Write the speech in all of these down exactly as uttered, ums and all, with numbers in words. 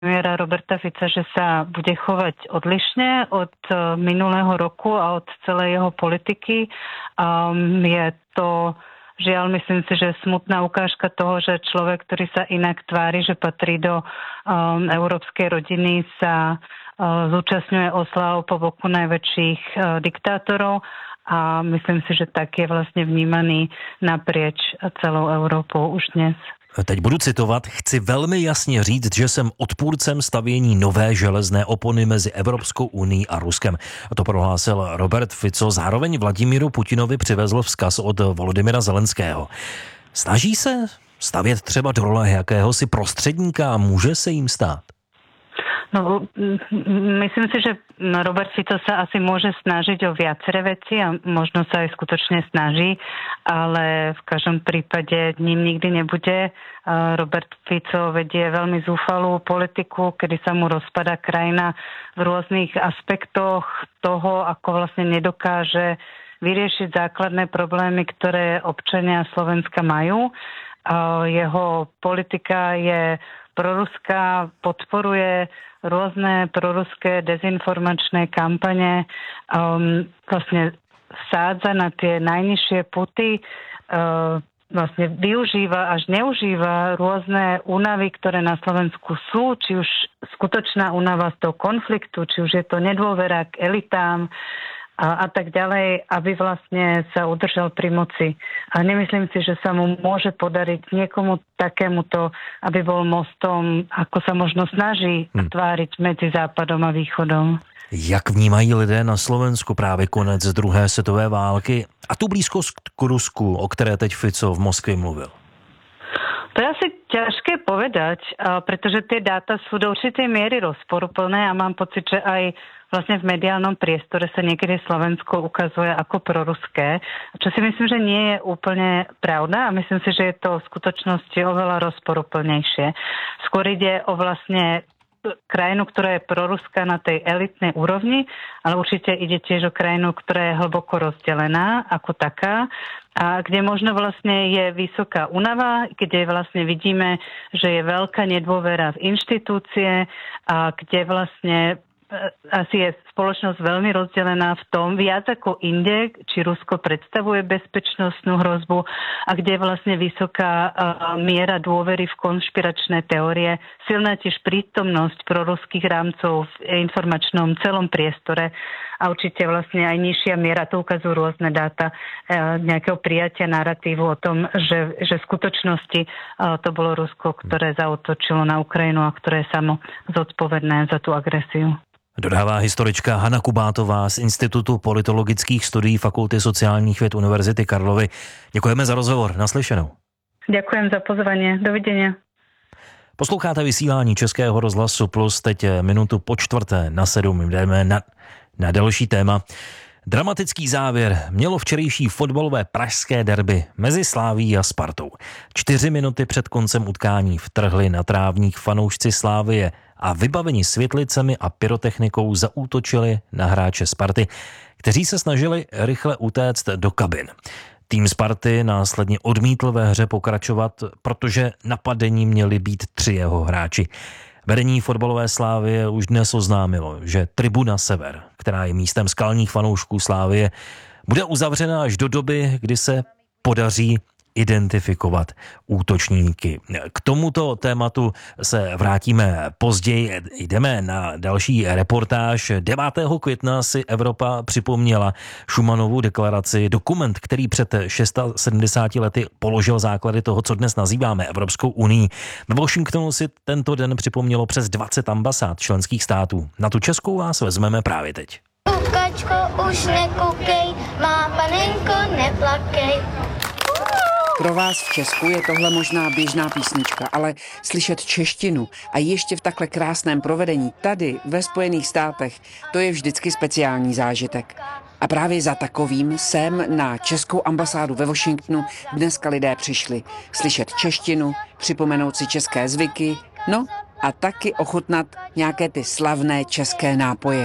premiéra Roberta Fica, že sa bude chovať odlišne od minulého roku a od celej jeho politiky. Um, je to, žiaľ, myslím si, že smutná ukážka toho, že človek, ktorý sa inak tvári, že patrí do um, európskej rodiny, sa uh, zúčastňuje oslav po boku najväčších uh, diktátorov. A myslím si, že tak je vlastně vnímaný naprieč celou Evropou už dnes. Teď budu citovat. Chci velmi jasně říct, že jsem odpůrcem stavění nové železné opony mezi Evropskou unií a Ruskem. A to prohlásil Robert Fico. Zároveň Vladimíru Putinovi přivezl vzkaz od Volodymyra Zelenského. Snaží se stavět třeba do role jakéhosi prostředníka a může se jim stát? No, myslím si, že Robert Fico sa asi môže snažiť o viaceré veci a možno sa aj skutočne snaží, ale v každom prípade ním nikdy nebude. Robert Fico vedie veľmi zúfalú politiku, kedy sa mu rozpadá krajina v rôznych aspektoch toho, ako vlastne nedokáže vyriešiť základné problémy, ktoré občania Slovenska majú. Jeho politika je proruská, podporuje rôzne proruské dezinformačné kampane, um, vlastne vsádza na tie najnižšie puty, uh, vlastne využíva až neužíva rôzne únavy, ktoré na Slovensku sú, či už skutočná únava z toho konfliktu, či už je to nedôvera k elitám, a, a tak ďalej, aby vlastne sa udržal pri moci. A nemyslím si, že sa mu môže podariť niekomu takémuto, aby bol mostom, ako sa možno snaží hmm. tváriť medzi Západom a Východom. Jak vnímají lidé na Slovensku právě konec druhé světové války a tu blízkost k Rusku, o které teď Fico v Moskvě mluvil? To je asi ťažké povedať, pretože tie dáta sú do určitej miery rozporuplné a mám pocit, že aj vlastne v mediálnom priestore sa niekedy Slovensko ukazuje ako proruské, čo si myslím, že nie je úplne pravda a myslím si, že je to v skutočnosti oveľa rozporuplnejšie. Skôr ide o vlastne krajinu, ktorá je proruská na tej elitnej úrovni, ale určite ide tiež o krajinu, ktorá je hlboko rozdelená ako taká a kde možno vlastne je vysoká únava, kde vlastne vidíme, že je veľká nedôvera v inštitúcie a kde vlastne asi je spoločnosť veľmi rozdelená v tom, viac ako inde, či Rusko predstavuje bezpečnostnú hrozbu a kde je vlastne vysoká uh, miera dôvery v konšpiračné teórie, silná tiež prítomnosť proruských rámcov v informačnom celom priestore a určite vlastne aj nižšia miera, to ukazujú rôzne dáta, uh, nejakého prijatia narratívu o tom, že, že v skutočnosti uh, to bolo Rusko, ktoré zaútočilo na Ukrajinu a ktoré je samo zodpovedné za tú agresiu. Dodává historička Hana Kubátová z Institutu politologických studií Fakulty sociálních věd Univerzity Karlovy. Děkujeme za rozhovor. Naslyšenou. Děkujem za pozvání. Dovidenia. Posloucháte vysílání Českého rozhlasu Plus, teď minutu po čtvrté na sedm. Jdeme na, na další téma. Dramatický závěr mělo včerejší fotbalové pražské derby mezi Slávií a Spartou. Čtyři minuty před koncem utkání vtrhli na trávník fanoušci Slávie a vybaveni světlicemi a pyrotechnikou zaútočili na hráče Sparty, kteří se snažili rychle utéct do kabin. Tým Sparty následně odmítl ve hře pokračovat, protože napadení měli být tři jeho hráči. Vedení fotbalové Slávie už dnes oznámilo, že tribuna Sever, která je místem skalních fanoušků Slávie, bude uzavřena až do doby, kdy se podaří identifikovat útočníky. K tomuto tématu se vrátíme později. Jdeme na další reportáž. devátého května si Evropa připomněla Schumanovu deklaraci, dokument, který před sedmdesáti šesti lety položil základy toho, co dnes nazýváme Evropskou unii. Ve Washingtonu si tento den připomnělo přes dvacet ambasád členských států. Na tu českou vás vezmeme právě teď. Lukačko, už nekoukej, má panenko, neplakej. Pro vás v Česku je tohle možná běžná písnička, ale slyšet češtinu a ještě v takhle krásném provedení tady ve Spojených státech, to je vždycky speciální zážitek. A právě za takovým sem na českou ambasádu ve Washingtonu dneska lidé přišli slyšet češtinu, připomenout si české zvyky, no a taky ochutnat nějaké ty slavné české nápoje.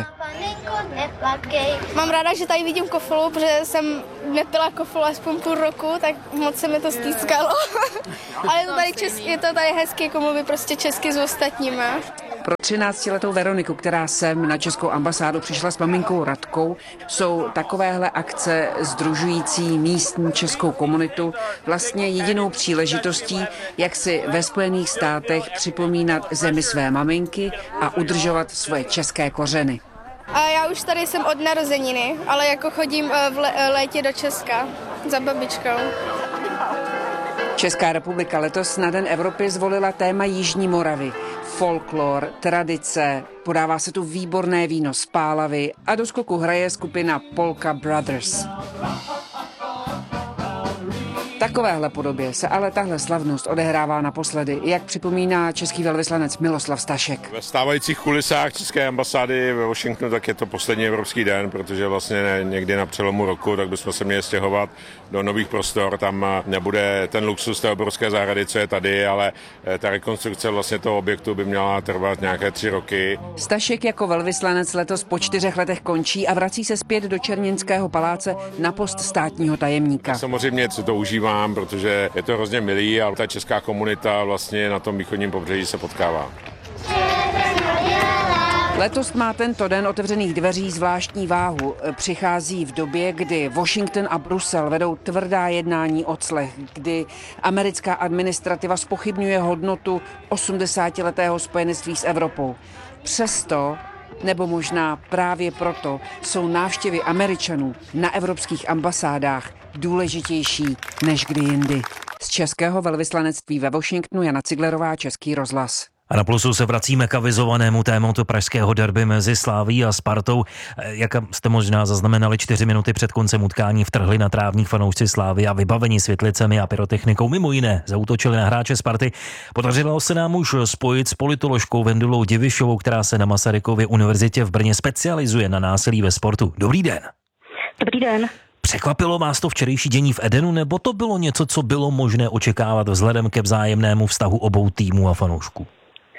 Mám ráda, že tady vidím kofolu, protože jsem nepila kofolu aspoň půl roku, tak moc se mi to stýskalo. Ale je to tady, česky, je to tady hezky, jako mluvit prostě česky s ostatníma. Pro třináctiletou Veroniku, která sem na českou ambasádu přišla s maminkou Radkou, jsou takovéhle akce sdružující místní českou komunitu vlastně jedinou příležitostí, jak si ve Spojených státech připomínat zemi své maminky a udržovat svoje české kořeny. A já už tady jsem od narozeniny, ale jako chodím v létě do Česka za babičkou. Česká republika letos na Den Evropy zvolila téma Jižní Moravy. Folklor, tradice, podává se tu výborné víno z Pálavy a do skoku hraje skupina Polka Brothers. V takovéhle podobě se ale tahle slavnost odehrává naposledy, jak připomíná český velvyslanec Miloslav Stašek. Ve stávajících kulisách české ambasády ve Washingtonu tak je to poslední evropský den, protože vlastně někdy na přelomu roku tak bychom se měli stěhovat do nových prostor. Tam nebude ten luxus té obrovské zahrady, co je tady, ale ta rekonstrukce vlastně toho objektu by měla trvat nějaké tři roky. Stašek jako velvyslanec letos po čtyřech letech končí a vrací se zpět do Černínského paláce na post státního tajemníka. Samozřejmě se to užívá, protože je to hrozně milý a ta česká komunita vlastně na tom východním pobřeží se potkává. Letos má tento den otevřených dveří zvláštní váhu. Přichází v době, kdy Washington a Brusel vedou tvrdá jednání o clech, kdy americká administrativa zpochybňuje hodnotu osmdesátiletého spojenectví s Evropou. Přesto, nebo možná právě proto, jsou návštěvy Američanů na evropských ambasádách důležitější než kdy jindy. Z českého velvyslanectví ve Washingtonu Jana Ciglerová, Český rozhlas. A na Plusu se vracíme k avizovanému tématu pražského derby mezi Slavií a Spartou. Jak jste možná zaznamenali, čtyři minuty před koncem utkání vtrhli na trávník fanoušci Slávy a vybavení světlicemi a pyrotechnikou mimo jiné zaútočili na hráče Sparty. Podařilo se nám už spojit s politoložkou Vendulou Divišovou, která se na Masarykově univerzitě v Brně specializuje na násilí ve sportu. Dobrý den. Dobrý den. Překvapilo vás to včerejší dění v Edenu, nebo to bylo něco, co bylo možné očekávat vzhledem ke vzájemnému vztahu obou týmů a fanoušků?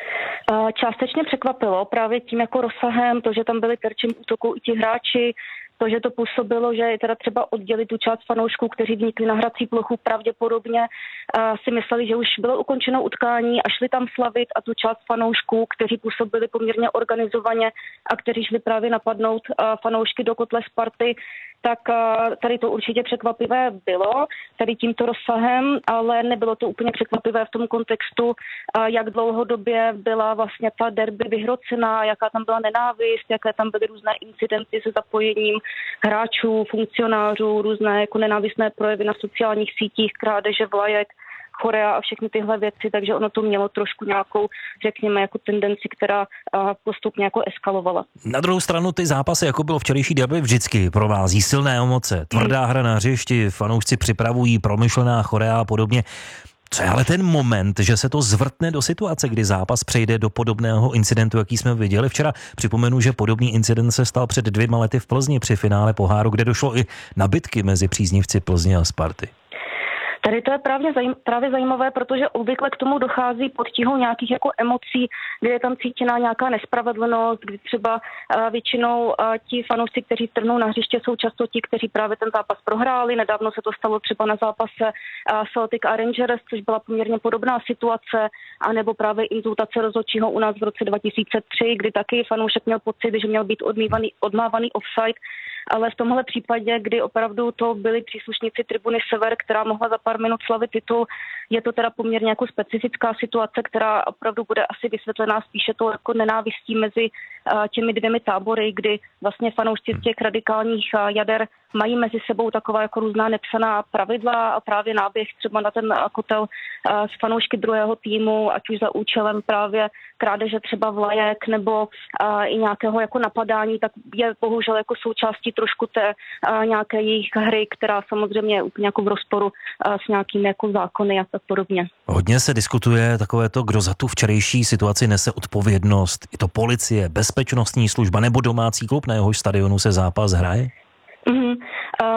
Částečně překvapilo právě tím jako rozsahem, to, že tam byli terčem útoku i ti hráči, to, že to působilo, že je teda třeba oddělit tu část fanoušků, kteří vnikli na hrací plochu, pravděpodobně a si mysleli, že už bylo ukončeno utkání a šli tam slavit, a tu část fanoušků, kteří působili poměrně organizovaně a kteří šli právě napadnout fanoušky do kotle Sparty, tak tady to určitě překvapivé bylo, tady tímto rozsahem, ale nebylo to úplně překvapivé v tom kontextu, jak dlouhodobě byla vlastně ta derby vyhrocená, jaká tam byla nenávist, jaké tam byly různé incidenty se zapojením hráčů, funkcionářů, různé jako nenávistné projevy na sociálních sítích, krádeže vlajek, chorea a všechny tyhle věci, takže ono to mělo trošku nějakou, řekněme, jako tendenci, která postupně jako eskalovala. Na druhou stranu ty zápasy, jako bylo včerejší derby, vždycky provází silné emoce, tvrdá hra na hřišti, fanoušci připravují promyšlená chorea a podobně. Co je ale ten moment, že se to zvrtne do situace, kdy zápas přejde do podobného incidentu, jaký jsme viděli včera? Připomenu, že podobný incident se stal před dvěma lety v Plzni při finále poháru, kde došlo i na bitky mezi příznivci Plzně a Sparty. Tady to je právě, zajím, právě zajímavé, protože obvykle k tomu dochází pod tíhou nějakých jako emocí, kdy je tam cítěná nějaká nespravedlnost, kdy třeba uh, většinou uh, ti fanoušci, kteří trhnou na hřiště, jsou často ti, kteří právě ten zápas prohráli. Nedávno se to stalo třeba na zápase uh, Celtic a Rangers, což byla poměrně podobná situace, anebo právě inzultace rozhodčího u nás v roce dva tisíce tři, kdy taky fanoušek měl pocit, že měl být odmývaný, odmávaný offside. Ale v tomhle případě, kdy opravdu to byli příslušníci tribuny Sever, která mohla za pár minut slavit titul, je to teda poměrně jako specifická situace, která opravdu bude asi vysvětlená spíše to jako nenávistí mezi těmi dvěmi tábory, kdy vlastně fanoušci z těch radikálních jader mají mezi sebou taková jako různá nepsaná pravidla a právě náběh třeba na ten kotel s fanoušky druhého týmu, ať už za účelem právě krádeže třeba vlajek nebo i nějakého jako napadání, tak je bohužel jako součástí trošku té nějaké jejich hry, která samozřejmě je úplně jako v rozporu s nějakými jako zákony a tak podobně. Hodně se diskutuje takové to, kdo za tu včerejší situaci nese odpovědnost. Je to policie, bezpečnostní služba nebo domácí klub, na jehož stadionu se zápas hraje? Mm-hmm. Uh,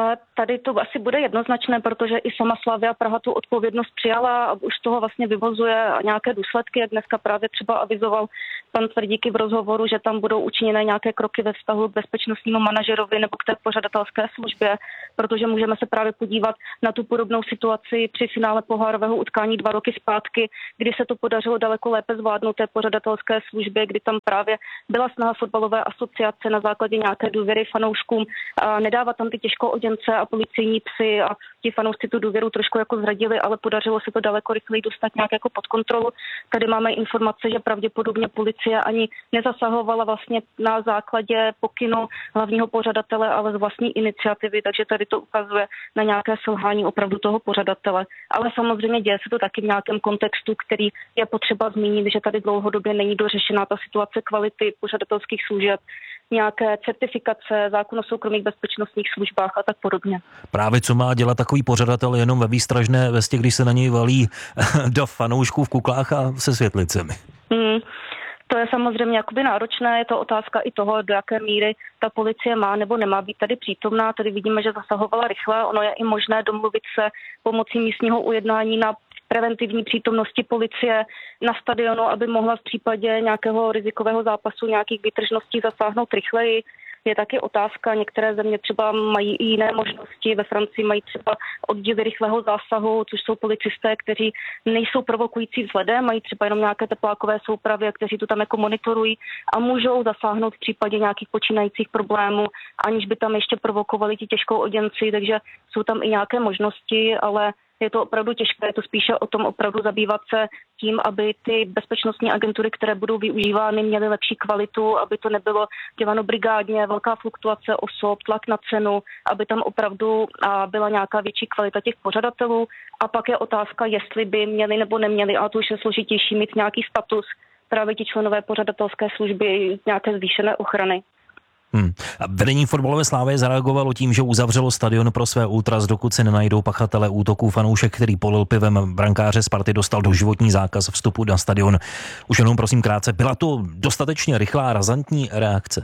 Tady to asi bude jednoznačné, protože i sama Slavia Praha tu odpovědnost přijala a už toho vlastně vyvozuje nějaké důsledky. Dneska právě třeba avizoval pan Tvrdíky v rozhovoru, že tam budou učiněné nějaké kroky ve vztahu k bezpečnostnímu manažerovi nebo k té pořadatelské službě, protože můžeme se právě podívat na tu podobnou situaci při finále pohárového utkání dva roky zpátky, kdy se to podařilo daleko lépe zvládnout té pořadatelské službě, kdy tam právě byla snaha fotbalové asociace na základě nějaké důvěry fanouškům a nedávat tam ty těžkooděnce a policejní psy, a ti fanoušci tu důvěru trošku jako zradili, ale podařilo se to daleko rychleji dostat nějak jako pod kontrolu. Tady máme informace, že pravděpodobně policie ani nezasahovala vlastně na základě pokynu hlavního pořadatele, ale z vlastní iniciativy, takže tady to ukazuje na nějaké selhání opravdu toho pořadatele. Ale samozřejmě děje se to taky v nějakém kontextu, který je potřeba zmínit, že tady dlouhodobě není dořešená ta situace kvality pořadatelských služeb, nějaké certifikace, zákon o soukromých bezpečnostních službách a tak podobně. Právě co má dělat takový pořadatel jenom ve výstražné vestě, když se na něj valí do fanoušků v kuklách a se světlicemi? Hmm. To je samozřejmě jakoby náročné, je to otázka i toho, do jaké míry ta policie má nebo nemá být tady přítomná. Tady vidíme, že zasahovala rychle, ono je i možné domluvit se pomocí místního ujednání na preventivní přítomnosti policie na stadionu, aby mohla v případě nějakého rizikového zápasu, nějakých výtržností zasáhnout rychleji. Je taky otázka, některé země třeba mají i jiné možnosti, ve Francii mají třeba oddíly rychlého zásahu, což jsou policisté, kteří nejsou provokující vzhledem, mají třeba jenom nějaké teplákové soupravy, kteří to tam jako monitorují a můžou zasáhnout v případě nějakých počínajících problémů, aniž by tam ještě provokovali ti těžkou oděnci, takže jsou tam i nějaké možnosti, ale je to opravdu těžké, je to spíše o tom opravdu zabývat se tím, aby ty bezpečnostní agentury, které budou využívány, měly lepší kvalitu, aby to nebylo děláno brigádně, velká fluktuace osob, tlak na cenu, aby tam opravdu byla nějaká větší kvalita těch pořadatelů. A pak je otázka, jestli by měli nebo neměli, a to už je složitější, mít nějaký status právě ti členové pořadatelské služby, nějaké zvýšené ochrany. Hmm. Vedení fotbalové Slávie zareagovalo tím, že uzavřelo stadion pro své ultras, dokud se nenajdou pachatele útoků. Fanoušek, který polil pivem brankáře Sparty, dostal doživotní zákaz vstupu na stadion. Už jenom prosím krátce, byla to dostatečně rychlá, razantní reakce?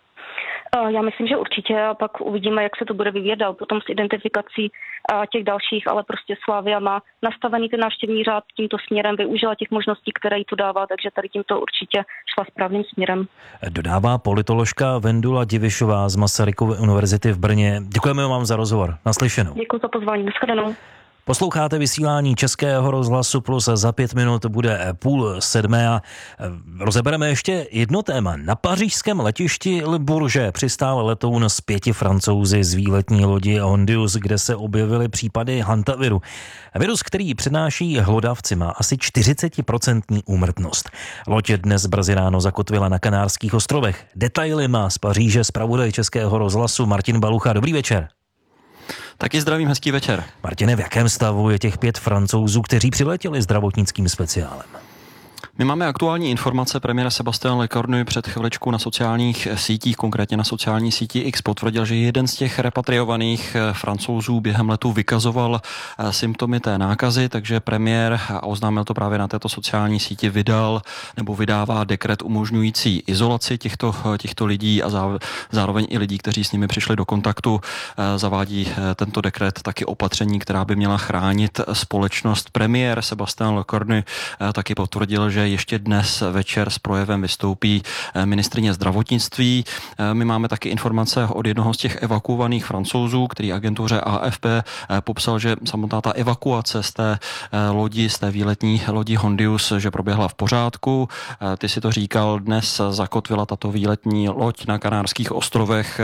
Já myslím, že určitě, a pak uvidíme, jak se to bude vyvíjet dál potom s identifikací těch dalších, ale prostě Slavia má nastavený ten návštěvní řád tímto směrem, využila těch možností, které jí to dává, takže tady tímto určitě šla správným směrem. Dodává politoložka Vendula Divišová z Masarykovy univerzity v Brně. Děkujeme vám za rozhovor. Naslyšenou. Děkuji za pozvání. Nashledanou. Posloucháte vysílání Českého rozhlasu Plus, za pět minut bude půl sedmé a rozebereme ještě jedno téma. Na pařížském letišti Le Bourget přistál letoun s pěti Francouzi z výletní lodi Hondius, kde se objevily případy hantaviru. Virus, který přenáší hlodavci, má asi čtyřicet procent úmrtnost. Loď dnes brzy ráno zakotvila na Kanárských ostrovech. Detaily má z Paříže zpravodaj Českého rozhlasu Martin Balucha. Dobrý večer. Taky zdravím, hezký večer. Martine, v jakém stavu je těch pět Francouzů, kteří přiletěli zdravotnickým speciálem? My máme aktuální informace. Premiér Sébastien Lecornu před chviličkou na sociálních sítích, konkrétně na sociální síti X, potvrdil, že jeden z těch repatriovaných Francouzů během letu vykazoval symptomy té nákazy, takže premiér, a oznámil to právě na této sociální síti, vydal nebo vydává dekret umožňující izolaci těchto, těchto lidí a zároveň i lidí, kteří s nimi přišli do kontaktu. Zavádí tento dekret taky opatření, která by měla chránit společnost. Premiér Sébastien Lecornu taky potvrdil, že ještě dnes večer s projevem vystoupí ministryně zdravotnictví. My máme taky informace od jednoho z těch evakuovaných Francouzů, který agentuře A F P popsal, že samotná ta evakuace z té lodi, z té výletní lodi Hondius, že proběhla v pořádku. Ty si to říkal, dnes zakotvila tato výletní loď na Kanárských ostrovech.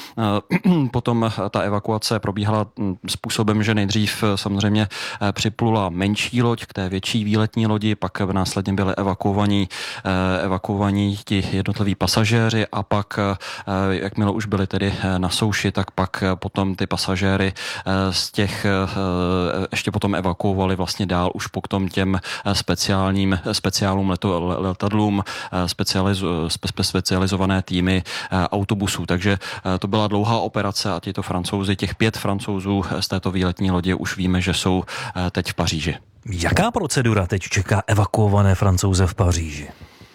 Potom ta evakuace probíhala způsobem, že nejdřív samozřejmě připlula menší loď k té větší výletní lodi, pak následně byly evakuovaní, evakuovaní ti jednotliví pasažéři a pak, jakmile už byli tedy na souši, tak pak potom ty pasažéry z těch ještě potom evakuovali vlastně dál už potom těm speciálním, speciálům leto, letadlům, specializo, spe, specializované týmy autobusů. Takže to byla dlouhá operace a tito Francouzi, těch pět Francouzů z této výletní lodě už víme, že jsou teď v Paříži. Jaká procedura teď čeká evakuované Francouze v Paříži?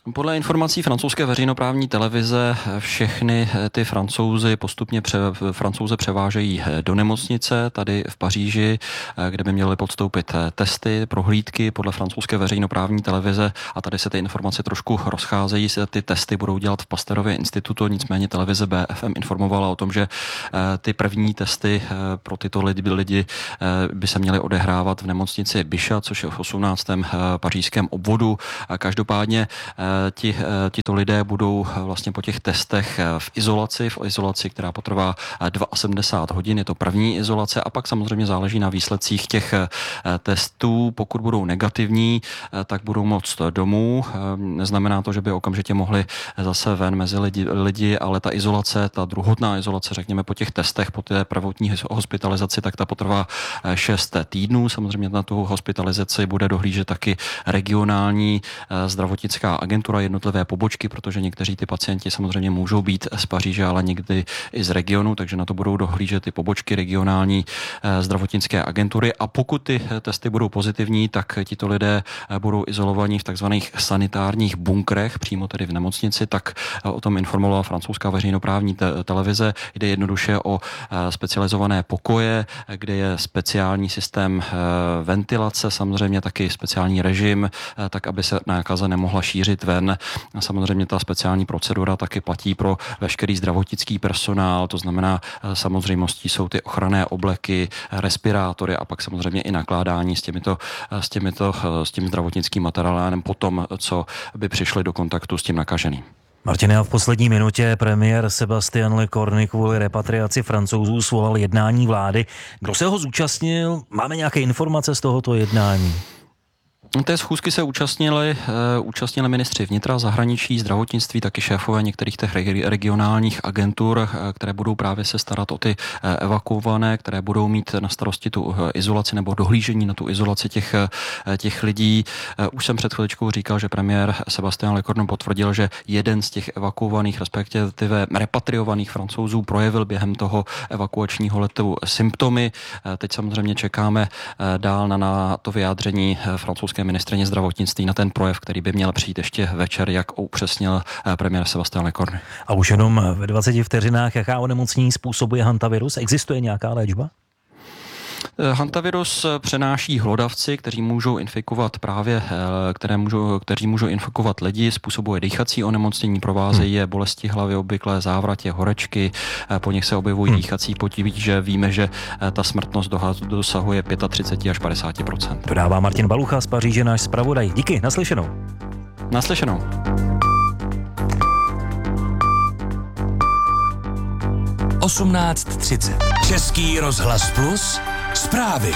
Podle informací francouzské veřejnoprávní televize všechny ty Francouzi postupně pře, Francouze převážejí do nemocnice tady v Paříži, kde by měli podstoupit testy, prohlídky podle francouzské veřejnoprávní televize a tady se ty informace trošku rozcházejí. Ty testy budou dělat v Pasterově institutu, nicméně televize B F M informovala o tom, že ty první testy pro tyto lidi, lidi by se měly odehrávat v nemocnici Bichat, což je v osmnáctém pařížském obvodu. Každopádně Ti, tito lidé budou vlastně po těch testech v izolaci, v izolaci, která potrvá sedmdesát dva hodin, je to první izolace a pak samozřejmě záleží na výsledcích těch testů. Pokud budou negativní, tak budou moct domů. Neznamená to, že by okamžitě mohli zase ven mezi lidi, lidi, ale ta izolace, ta druhotná izolace, řekněme po těch testech, po té prvotní hospitalizaci, tak ta potrvá šest týdnů. Samozřejmě na tu hospitalizaci bude dohlížet taky regionální zdravotnická agentura, jednotlivé pobočky, protože někteří ty pacienti samozřejmě můžou být z Paříže, ale někdy i z regionu, takže na to budou dohlížet ty pobočky regionální zdravotnické agentury a pokud ty testy budou pozitivní, tak tito lidé budou izolovaní v takzvaných sanitárních bunkrech, přímo tedy v nemocnici, tak o tom informovala francouzská veřejnoprávní te- televize. Jde jednoduše o specializované pokoje, kde je speciální systém ventilace, samozřejmě taky speciální režim, tak aby se nákaza nemohla šířit ven. A samozřejmě ta speciální procedura taky platí pro veškerý zdravotnický personál, to znamená samozřejmostí jsou ty ochranné obleky, respirátory a pak samozřejmě i nakládání s těmito, s těmito, s tím zdravotnickým materiálem potom, co by přišli do kontaktu s tím nakaženým. Martine, a v poslední minutě premiér Sébastien Lecornu kvůli repatriaci Francouzů svolal jednání vlády. Kdo se ho zúčastnil? Máme nějaké informace z tohoto jednání? Té schůzky se účastnili, uh, účastnili ministři vnitra, zahraničí, zdravotnictví, taky šéfové některých těch regionálních agentur, uh, které budou právě se starat o ty uh, evakuované, které budou mít na starosti tu uh, izolaci nebo dohlížení na tu izolaci těch, uh, těch lidí. Uh, už jsem před chviličkou říkal, že premiér Sébastien Lecornu potvrdil, že jeden z těch evakuovaných, respektive repatriovaných Francouzů projevil během toho evakuačního letu symptomy. Uh, teď samozřejmě čekáme uh, dál na, na to vyjádření uh, francouzské ministryně zdravotnictví na ten projev, který by měl přijít ještě večer, jak upřesnil premiér Sébastien Lecornu. A už jenom ve dvaceti vteřinách, jaká onemocnění způsobuje hantavirus? Existuje nějaká léčba? Hantavirus přenáší hlodavci, kteří můžou infikovat právě, které můžou, kteří můžou infikovat lidi, způsobuje dýchací onemocnění, provázejí je bolesti hlavy, obvyklé závratě, horečky, po nich se objevují hmm. dýchací potíže, víme, že ta smrtnost dosahuje třicet pět až padesát procent. Dodává Martin Balucha z Paříže, náš zpravodaj. Díky, naslyšenou. Naslyšenou. osmnáct třicet. Český rozhlas Plus. Zprávy.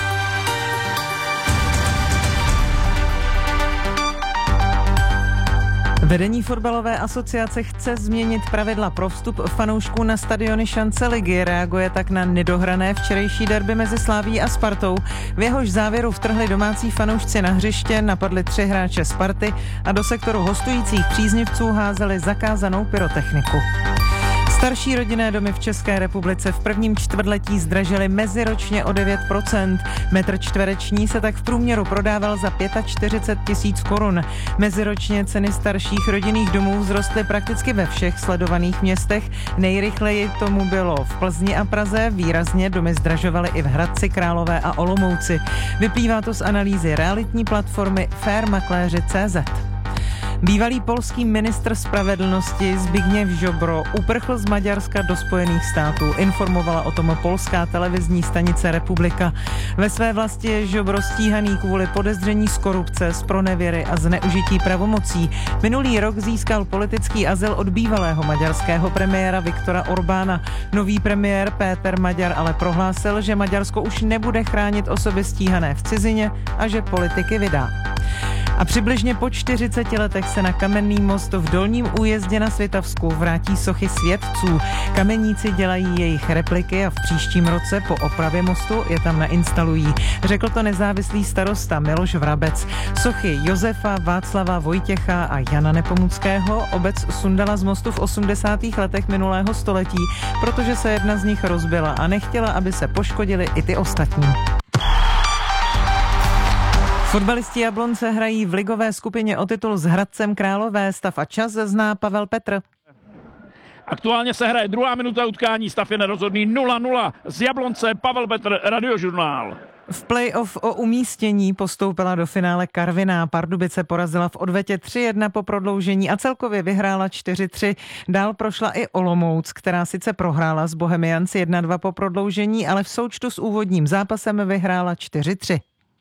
Vedení fotbalové asociace chce změnit pravidla pro vstup fanoušků na stadiony šance ligy. Reaguje tak na nedohrané včerejší derby mezi Slavií a Spartou. V jehož závěru vtrhli domácí fanoušci na hřiště, napadli tři hráče Sparty a do sektoru hostujících příznivců házeli zakázanou pyrotechniku. Starší rodinné domy v České republice v prvním čtvrtletí zdražily meziročně o devět procent. Metr čtvereční se tak v průměru prodával za čtyřicet pět tisíc korun. Meziročně ceny starších rodinných domů vzrostly prakticky ve všech sledovaných městech. Nejrychleji tomu bylo v Plzni a Praze, výrazně domy zdražovaly i v Hradci Králové a Olomouci. Vyplývá to z analýzy realitní platformy fair makléři tečka cé zet. Bývalý polský ministr spravedlnosti Zbigněv Ziobro uprchl z Maďarska do Spojených států. Informovala o tom polská televizní stanice Republika. Ve své vlasti je Ziobro stíhaný kvůli podezření z korupce, z pronevěry a zneužití pravomocí. Minulý rok získal politický azyl od bývalého maďarského premiéra Viktora Orbána. Nový premiér Péter Maďar ale prohlásil, že Maďarsko už nebude chránit osoby stíhané v cizině a že politiky vydá. A přibližně po čtyřiceti letech se na Kamenný most v Dolním Újezdě na Svitavsku vrátí sochy světců. Kamenníci dělají jejich repliky a v příštím roce po opravě mostu je tam nainstalují. Řekl to nezávislý starosta Miloš Vrabec. Sochy Josefa, Václava, Vojtěcha a Jana Nepomuckého obec sundala z mostu v osmdesátých letech minulého století, protože se jedna z nich rozbila a nechtěla, aby se poškodili i ty ostatní. Fotbalisti Jablonce hrají v ligové skupině o titul s Hradcem Králové. Stav a čas zná Pavel Petr. Aktuálně se hraje druhá minuta utkání, stav je nerozhodný nula nula. Z Jablonce Pavel Petr, Radiožurnál. V play-off o umístění postoupila do finále Karviná. Pardubice porazila v odvetě tři jedna po prodloužení a celkově vyhrála čtyři tři. Dál prošla i Olomouc, která sice prohrála s Bohemians jedna dva po prodloužení, ale v součtu s úvodním zápasem vyhrála čtyři tři.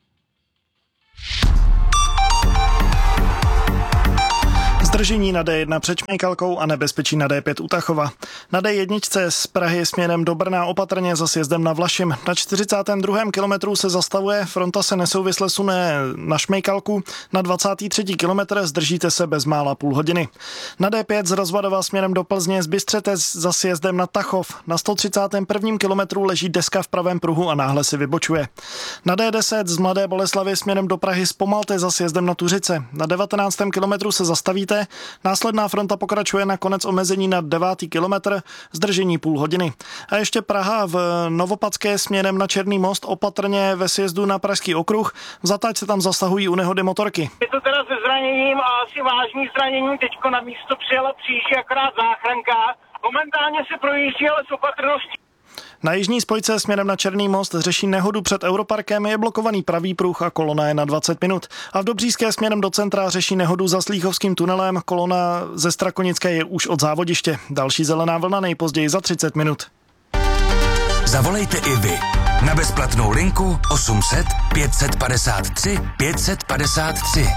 Zdržení na dé jedna před Šmejkalkou a nebezpečí na dé pět u Tachova. Na dé jedna z Prahy směrem do Brna opatrně za sjezdem na Vlašim. Na čtyřicátém druhém kilometru se zastavuje, fronta se nesouvisle sune na Šmejkalku. Na dvacátém třetím kilometru zdržíte se bezmála půl hodiny. Na dé pět z Rozvadova směrem do Plzně zbystřete za sjezdem na Tachov. Na sto třicátém prvním kilometru leží deska v pravém pruhu a náhle si vybočuje. Na dé deset z Mladé Boleslavi směrem do Prahy zpomalte za sjezdem na Tuřice. Na devatenáctém kilometru se zastavíte. Následná fronta pokračuje na konec omezení na devátý kilometr, zdržení půl hodiny. A ještě Praha v Novopadské směrem na Černý most opatrně ve sjezdu na Pražský okruh. V zatáč se tam zasahují u nehody motorky. Je to teda se zraněním a asi vážný zranění. Teďko na místo přijela příští akorát záchranka. Momentálně se projíždí, ale s opatrností. Na jižní spojce směrem na Černý most řeší nehodu před Europarkem, je blokovaný pravý pruh a kolona je na dvacet minut. A v Dobříšské směrem do centra řeší nehodu za Slíchovským tunelem, kolona ze Strakonické je už od závodiště. Další zelená vlna nejpozději za třicet minut. Zavolejte i vy na bezplatnou linku osm set pět set padesát tři pět set padesát tři.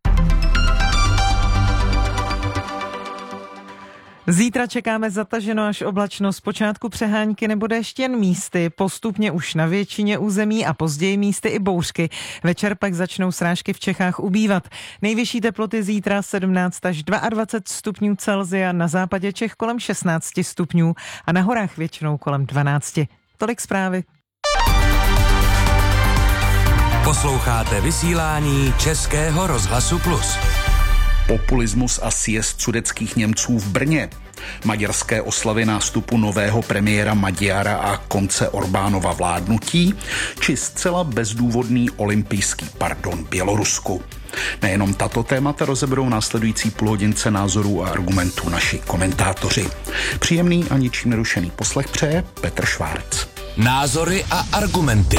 Zítra čekáme zataženo až oblačno, zpočátku přehánky nebo déšť jen místy, postupně už na většině území a později místy i bouřky. Večer pak začnou srážky v Čechách ubývat. Nejvyšší teploty zítra sedmnáct až dvacet dva stupňů Celsia, na západě Čech kolem šestnáct stupňů a na horách většinou kolem dvanáct. Tolik zprávy. Posloucháte vysílání Českého rozhlasu Plus. Populismus a sjezd sudetských Němců v Brně. Maďarské oslavy nástupu nového premiéra Maďara a konce Orbánova vládnutí, či zcela bezdůvodný olympijský pardon Bělorusku. Nejenom tato témata rozeberou následující půlhodince názorů a argumentů naši komentátoři. Příjemný a ničím nerušený poslech přeje Petr Švárc. Názory a argumenty.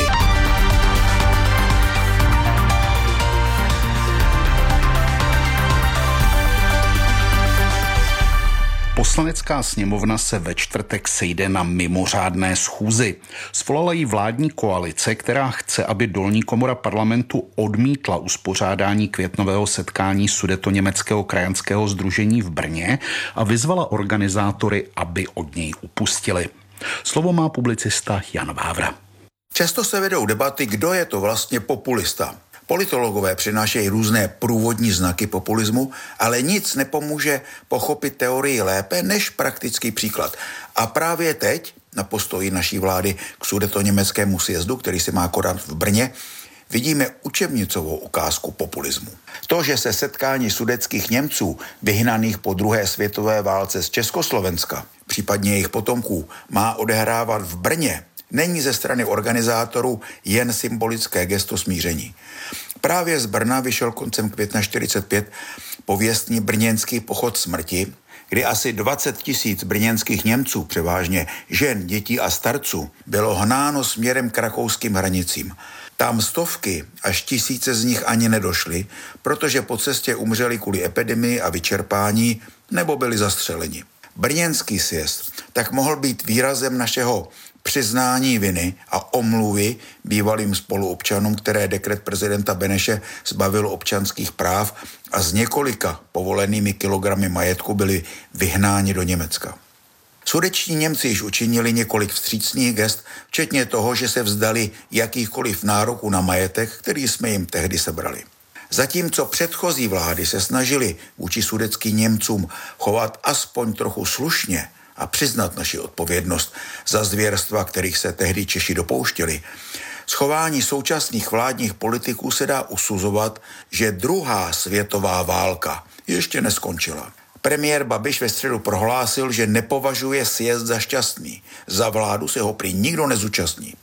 Poslanecká sněmovna se ve čtvrtek sejde na mimořádné schůzi. Svolala ji vládní koalice, která chce, aby dolní komora parlamentu odmítla uspořádání květnového setkání Sudetoněmeckého krajanského sdružení v Brně a vyzvala organizátory, aby od něj upustili. Slovo má publicista Jan Vávra. Často se vedou debaty, kdo je to vlastně populista. Politologové přinášejí různé průvodní znaky populismu, ale nic nepomůže pochopit teorii lépe než praktický příklad. A právě teď, na postoji naší vlády k sudetoněmeckému sjezdu, který se má konat v Brně, vidíme učebnicovou ukázku populismu. To, že se setkání sudetských Němců, vyhnaných po druhé světové válce z Československa, případně jejich potomků, má odehrávat v Brně, není ze strany organizátorů jen symbolické gesto smíření. Právě z Brna vyšel koncem května čtyřicet pět pověstný brněnský pochod smrti, kdy asi dvacet tisíc brněnských Němců, převážně žen, dětí a starců, bylo hnáno směrem k rakouským hranicím. Tam stovky až tisíce z nich ani nedošly, protože po cestě umřeli kvůli epidemii a vyčerpání nebo byli zastřeleni. Brněnský sjezd tak mohl být výrazem našeho přiznání viny a omluvy bývalým spoluobčanům, které dekret prezidenta Beneše zbavil občanských práv a z několika povolenými kilogramy majetku byli vyhnáni do Německa. Sudetští Němci již učinili několik vstřícných gest, včetně toho, že se vzdali jakýchkoliv nároků na majetek, který jsme jim tehdy sebrali. Zatímco předchozí vlády se snažili vůči sudetským Němcům chovat aspoň trochu slušně a přiznat naši odpovědnost za zvěrstva, kterých se tehdy Češi dopouštěli, z chování současných vládních politiků se dá usuzovat, že druhá světová válka ještě neskončila. Premiér Babiš ve středu prohlásil, že nepovažuje sjezd za šťastný. Za vládu se ho prý nikdo nezúčastní.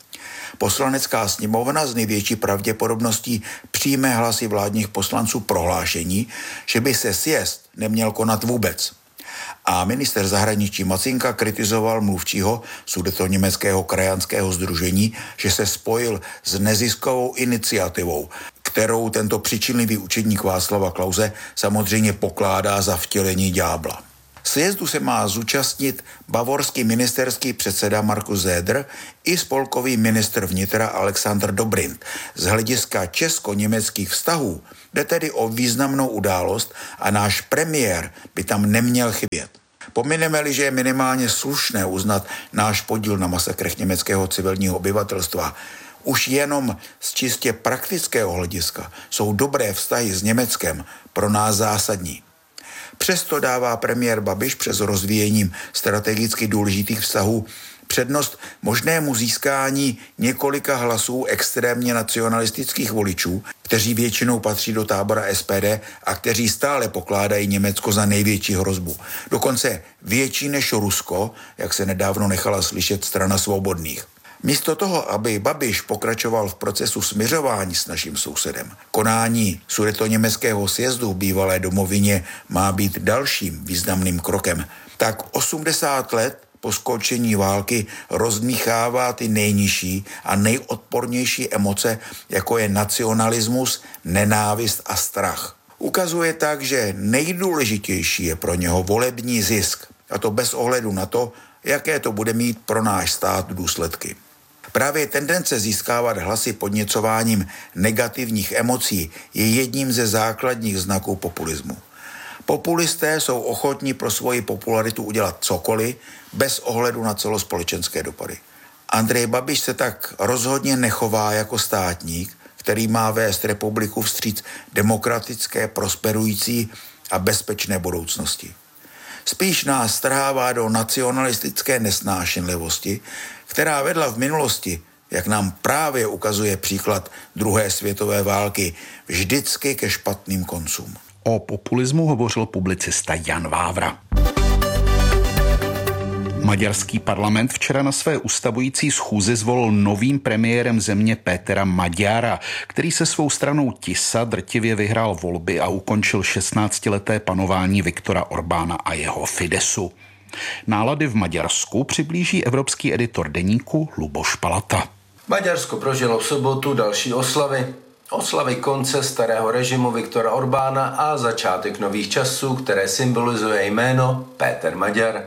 Poslanecká sněmovna z největší pravděpodobností přijme hlasy vládních poslanců prohlášení, že by se sjezd neměl konat vůbec. A minister zahraničí Macinka kritizoval mluvčího sudetoněmeckého krajanského sdružení, že se spojil s neziskovou iniciativou, kterou tento přičinlivý učedník Václava Klause samozřejmě pokládá za vtělení ďábla. Sjezdu se má zúčastnit bavorský ministerský předseda Markus Söder i spolkový ministr vnitra Alexander Dobrindt. Z hlediska česko-německých vztahů jde tedy o významnou událost a náš premiér by tam neměl chybět. Pomineme-li, že je minimálně slušné uznat náš podíl na masakrech německého civilního obyvatelstva, už jenom z čistě praktického hlediska jsou dobré vztahy s Německem pro nás zásadní. Přesto dává premiér Babiš přes rozvíjením strategicky důležitých vztahů přednost možnému získání několika hlasů extrémně nacionalistických voličů, kteří většinou patří do tábora S P D a kteří stále pokládají Německo za největší hrozbu. Dokonce větší než Rusko, jak se nedávno nechala slyšet strana svobodných. Místo toho, aby Babiš pokračoval v procesu smiřování s naším sousedem, konání sudetoněmeckého sjezdu v bývalé domovině má být dalším významným krokem, tak osmdesát let po skončení války rozdmíchává ty nejnižší a nejodpornější emoce, jako je nacionalismus, nenávist a strach. Ukazuje tak, že nejdůležitější je pro něho volební zisk, a to bez ohledu na to, jaké to bude mít pro náš stát důsledky. Právě tendence získávat hlasy podněcováním negativních emocí je jedním ze základních znaků populismu. Populisté jsou ochotní pro svoji popularitu udělat cokoliv, bez ohledu na celospolečenské dopady. Andrej Babiš se tak rozhodně nechová jako státník, který má vést republiku vstříc demokratické, prosperující a bezpečné budoucnosti. Spíš nás strhává do nacionalistické nesnášenlivosti, která vedla v minulosti, jak nám právě ukazuje příklad druhé světové války, vždycky ke špatným koncům. O populismu hovořil publicista Jan Vávra. Maďarský parlament včera na své ustavující schůzi zvolil novým premiérem země Pétera Magyara, který se svou stranou Tisa drtivě vyhrál volby a ukončil šestnáctileté panování Viktora Orbána a jeho Fidesu. Nálady v Maďarsku přiblíží evropský editor deníku Luboš Palata. Maďarsko prožilo v sobotu další oslavy. Oslavy konce starého režimu Viktora Orbána a začátek nových časů, které symbolizuje jméno Péter Maďar.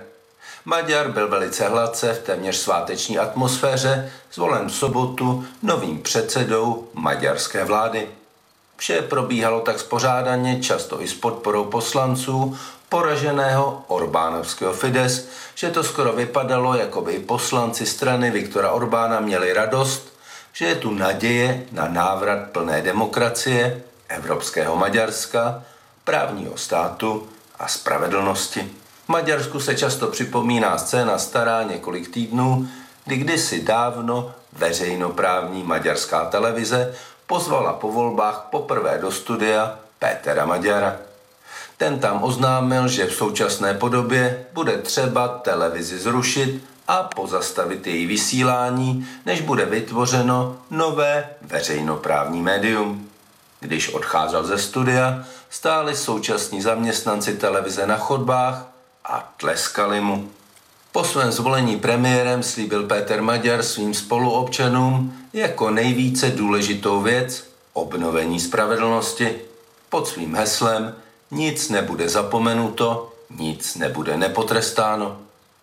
Maďar byl velice hladce v téměř sváteční atmosféře zvolen v sobotu novým předsedou maďarské vlády. Vše probíhalo tak spořádaně, často i s podporou poslanců poraženého Orbánovského Fides, že to skoro vypadalo, jako by poslanci strany Viktora Orbána měli radost, že je tu naděje na návrat plné demokracie, evropského Maďarska, právního státu a spravedlnosti. V Maďarsku se často připomíná scéna stará několik týdnů, kdy kdysi dávno veřejnoprávní maďarská televize pozvala po volbách poprvé do studia Pétera Magyara. Ten tam oznámil, že v současné podobě bude třeba televizi zrušit a pozastavit její vysílání, než bude vytvořeno nové veřejnoprávní médium. Když odcházel ze studia, stáli současní zaměstnanci televize na chodbách a tleskali mu. Po svém zvolení premiérem slíbil Péter Maďar svým spoluobčanům jako nejvíce důležitou věc obnovení spravedlnosti. Pod svým heslem nic nebude zapomenuto, nic nebude nepotrestáno.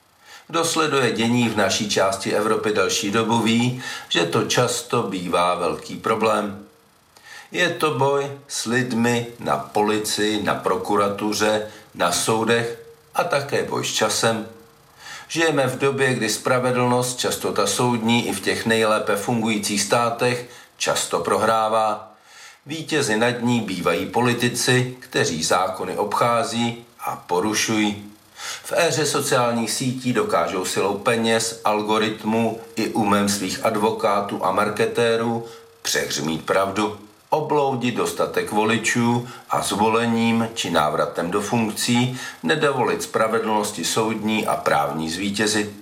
Kdo sleduje dění v naší části Evropy další dobu ví, že to často bývá velký problém. Je to boj s lidmi na policii, na prokuratuře, na soudech a také boj s časem. Žijeme v době, kdy spravedlnost, často ta soudní i v těch nejlépe fungujících státech, často prohrává. Vítězi nad ní bývají politici, kteří zákony obchází a porušují. V éře sociálních sítí dokážou silou peněz, algoritmů i umem svých advokátů a marketérů přehřmít pravdu, obloudit dostatek voličů a zvolením či návratem do funkcí nedovolit spravedlnosti soudní a právní zvítězit.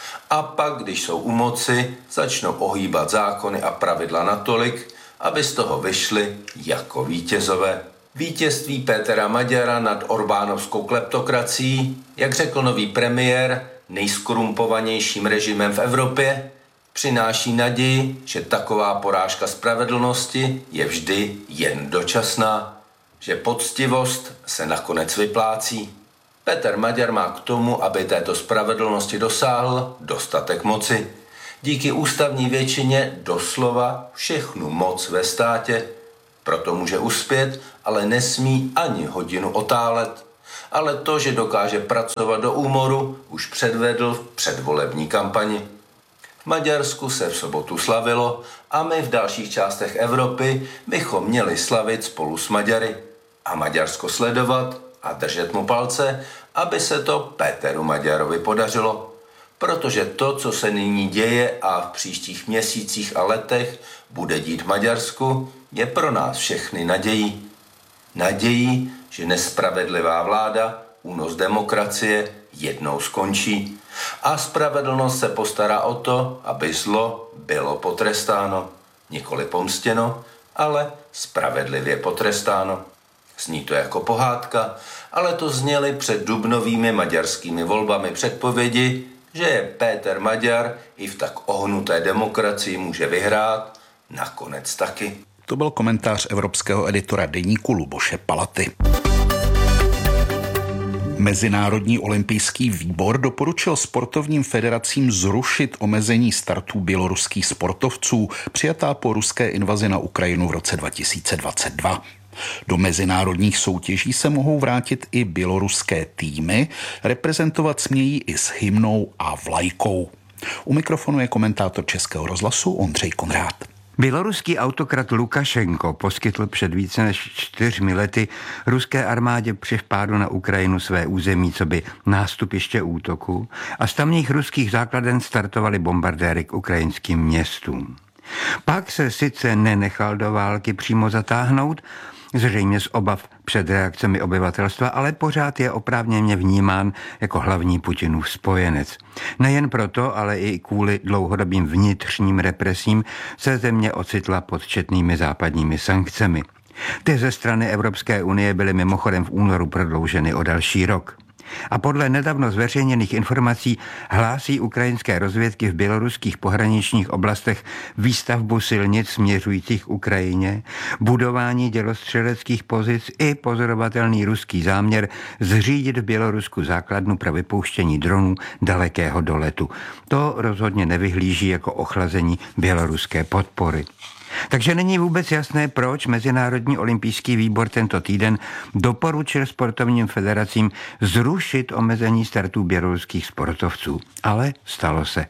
A pak, když jsou u moci, začnou ohýbat zákony a pravidla natolik, aby z toho vyšli jako vítězové. Vítězství Pétera Maďara nad orbánovskou kleptokracií, jak řekl nový premiér, nejskorumpovanějším režimem v Evropě, přináší naději, že taková porážka spravedlnosti je vždy jen dočasná, že poctivost se nakonec vyplácí. Péter Maďar má k tomu, aby této spravedlnosti dosáhl, dostatek moci. Díky ústavní většině doslova všechnu moc ve státě. Proto může uspět, ale nesmí ani hodinu otálet. Ale to, že dokáže pracovat do úmoru, už předvedl v předvolební kampani. V Maďarsku se v sobotu slavilo a my v dalších částech Evropy bychom měli slavit spolu s Maďary a Maďarsko sledovat a držet mu palce, aby se to Péteru Maďarovi podařilo. Protože to, co se nyní děje a v příštích měsících a letech bude dít v Maďarsku, je pro nás všechny nadějí. Nadějí, že nespravedlivá vláda, únos demokracie jednou skončí. A spravedlnost se postará o to, aby zlo bylo potrestáno. Nikoli pomstěno, ale spravedlivě potrestáno. Zní to jako pohádka, ale to zněly před dubnovými maďarskými volbami předpovědi, že je Péter Maďar i v tak ohnuté demokracii může vyhrát, nakonec taky. To byl komentář evropského editora deníku Luboše Palaty. Mezinárodní olympijský výbor doporučil sportovním federacím zrušit omezení startů běloruských sportovců přijatá po ruské invazi na Ukrajinu v roce dva tisíce dvacet dva. Do mezinárodních soutěží se mohou vrátit i běloruské týmy, reprezentovat smějí i s hymnou a vlajkou. U mikrofonu je komentátor Českého rozhlasu Ondřej Konrád. Běloruský autokrat Lukašenko poskytl před více než čtyřmi lety ruské armádě při vpádu na Ukrajinu své území coby nástupiště útoku a z tamních ruských základen startovaly bombardéry k ukrajinským městům. Pak se sice nenechal do války přímo zatáhnout, zřejmě z obav před reakcemi obyvatelstva, ale pořád je oprávněně vnímán jako hlavní Putinův spojenec. Nejen proto, ale i kvůli dlouhodobým vnitřním represím se země ocitla pod četnými západními sankcemi. Ty ze strany Evropské unie byly mimochodem v únoru prodlouženy o další rok. A podle nedávno zveřejněných informací hlásí ukrajinské rozvědky v běloruských pohraničních oblastech výstavbu silnic směřujících k Ukrajině, budování dělostřeleckých pozic i pozorovatelný ruský záměr zřídit v Bělorusku základnu pro vypouštění dronů dalekého doletu. To rozhodně nevyhlíží jako ochlazení běloruské podpory. Takže není vůbec jasné, proč Mezinárodní olympijský výbor tento týden doporučil sportovním federacím zrušit omezení startů běloruských sportovců. Ale stalo se.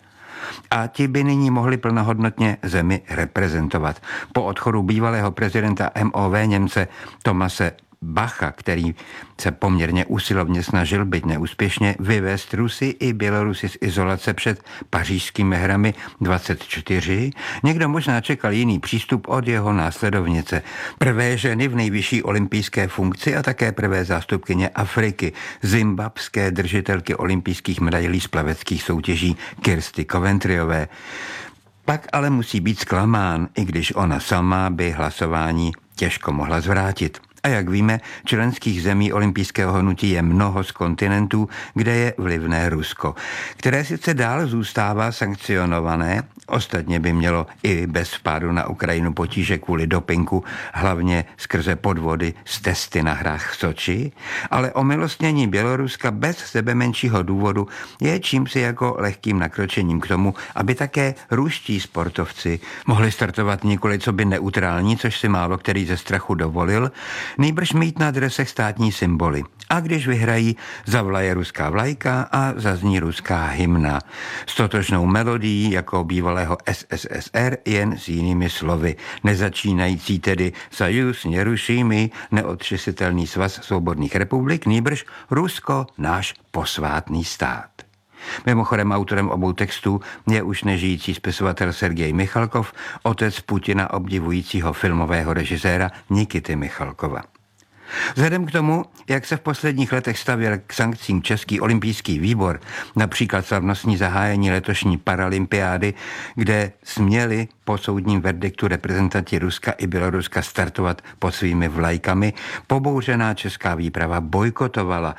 A ti by nyní mohli plnohodnotně zemi reprezentovat. Po odchodu bývalého prezidenta M O V Němce Tomase Bacha, který se poměrně usilovně snažil, byť neúspěšně, vyvést Rusy i Bělorusy z izolace před pařížskými hrami dvacet čtyři, někdo možná čekal jiný přístup od jeho následovnice. Prvé ženy v nejvyšší olympijské funkci a také prvé zástupkyně Afriky, zimbabské držitelky olympijských medailí z plaveckých soutěží Kirsty Coventryové. Pak ale musí být zklamán, i když ona sama by hlasování těžko mohla zvrátit. A jak víme, členských zemí olympijského hnutí je mnoho z kontinentů, kde je vlivné Rusko, které sice dál zůstává sankcionované, ostatně by mělo i bez vpádu na Ukrajinu potíže kvůli dopingu, hlavně skrze podvody z testy na hrách v Soči, ale omilostnění Běloruska bez sebe menšího důvodu je čímsi jako lehkým nakročením k tomu, aby také ruští sportovci mohli startovat nikoli co by neutrální, což si málo který ze strachu dovolil, nejbrž mít na dresech státní symboly. A když vyhrají, zavlaje ruská vlajka a zazní ruská hymna. S totožnou melodií jako bývalého S S S R, jen s jinými slovy. Nezačínající tedy Sajus nerušími, neotřesitelný svaz svobodných republik, nýbrž Rusko, náš posvátný stát. Mimochodem autorem obou textů je už nežijící spisovatel Sergej Michalkov, otec Putina obdivujícího filmového režiséra Nikity Michalkova. Vzhledem k tomu, jak se v posledních letech stavěl k sankcím Český olympijský výbor, například slavnostní zahájení letošní paralympiády, kde směli po soudním verdiktu reprezentanti Ruska i Běloruska startovat pod svými vlajkami, pobouřená česká výprava bojkotovala.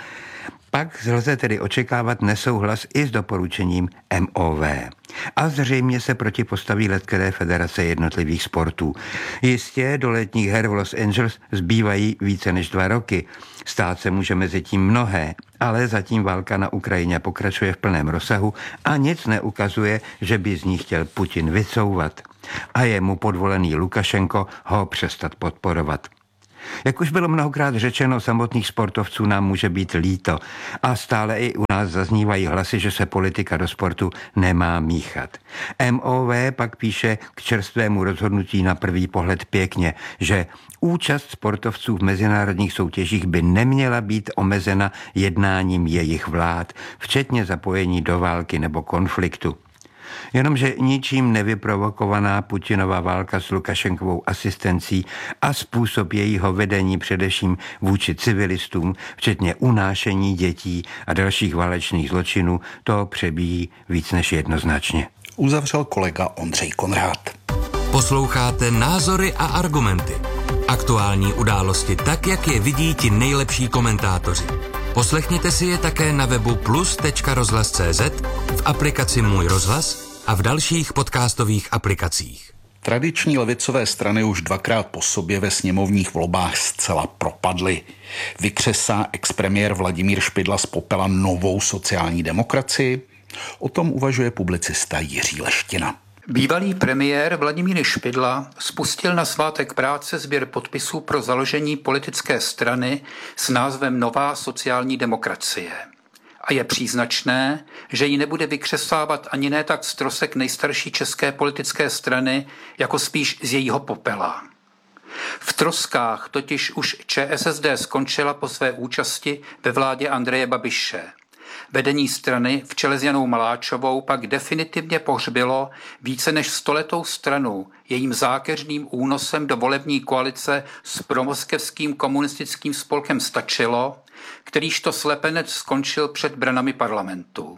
Pak lze tedy očekávat nesouhlas i s doporučením M O V. A zřejmě se proti postaví letkové federace jednotlivých sportů. Jistě do letních her v Los Angeles zbývají více než dva roky. Stát se může mezi tím mnohé, ale zatím válka na Ukrajině pokračuje v plném rozsahu a nic neukazuje, že by z ní chtěl Putin vycouvat. A je mu podvolený Lukašenko ho přestat podporovat. Jak už bylo mnohokrát řečeno, samotných sportovců nám může být líto a stále i u nás zaznívají hlasy, že se politika do sportu nemá míchat. M O V pak píše k čerstvému rozhodnutí na první pohled pěkně, že účast sportovců v mezinárodních soutěžích by neměla být omezena jednáním jejich vlád, včetně zapojení do války nebo konfliktu. Jenomže ničím nevyprovokovaná Putinova válka s Lukašenkovou asistencí a způsob jejího vedení především vůči civilistům, včetně unášení dětí a dalších válečných zločinů, to přebíjí víc než jednoznačně. Uzavřel kolega Ondřej Konrád. Posloucháte Názory a argumenty. Aktuální události tak, jak je vidí ti nejlepší komentátoři. Poslechněte si je také na webu plus tečka rozhlas tečka cé zet, v aplikaci Můj rozhlas a v dalších podcastových aplikacích. Tradiční levicové strany už dvakrát po sobě ve sněmovních volbách zcela propadly. Vykřesá expremiér Vladimír Špidla z popela novou sociální demokracii? O tom uvažuje publicista Jiří Leština. Bývalý premiér Vladimír Špidla spustil na svátek práce sběr podpisů pro založení politické strany s názvem Nová sociální demokracie. A je příznačné, že ji nebude vykřesávat ani ne tak strosek nejstarší české politické strany, jako spíš z jejího popela. V troskách totiž už Č S S D skončila po své účasti ve vládě Andreje Babiše. Vedení strany v čele s Janou Maláčovou pak definitivně pohřbilo více než stoletou stranu jejím zákeřným únosem do volební koalice s promoskevským komunistickým spolkem Stačilo, kterýž to slepenec skončil před branami parlamentu.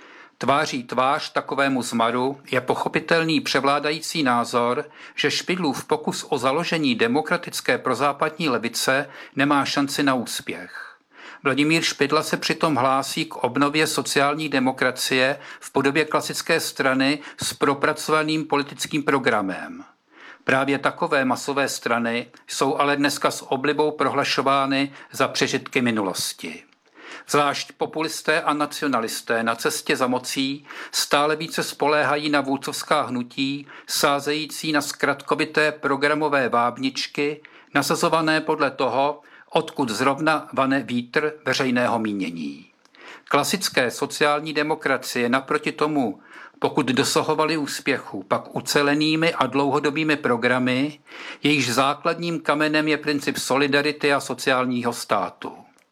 Tváří tvář takovému zmaru je pochopitelný převládající názor, že Špidlův pokus o založení demokratické prozápadní levice nemá šanci na úspěch. Vladimír Špidla se přitom hlásí k obnově sociální demokracie v podobě klasické strany s propracovaným politickým programem. Právě takové masové strany jsou ale dneska s oblibou prohlašovány za přežitky minulosti. Zvlášť populisté a nacionalisté na cestě za mocí stále více spoléhají na vůdcovská hnutí, sázející na zkratkovité programové vábničky, nasazované podle toho, odkud zrovna vane vítr veřejného mínění. Klasické sociální demokracie naproti tomu, pokud dosahovaly úspěchu, pak ucelenými a dlouhodobými programy, jejichž základním kamenem je princip solidarity a sociálního státu.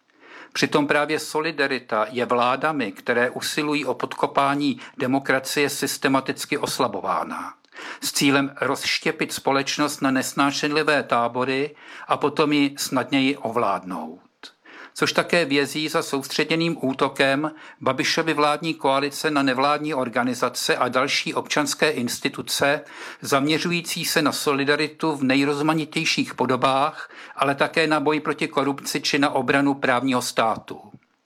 Přitom právě solidarita je vládami, které usilují o podkopání demokracie, systematicky oslabována s cílem rozštěpit společnost na nesnášenlivé tábory a potom ji snadněji ovládnout. Což také vězí za soustředěným útokem Babišovy vládní koalice na nevládní organizace a další občanské instituce, zaměřující se na solidaritu v nejrozmanitějších podobách, ale také na boj proti korupci či na obranu právního státu.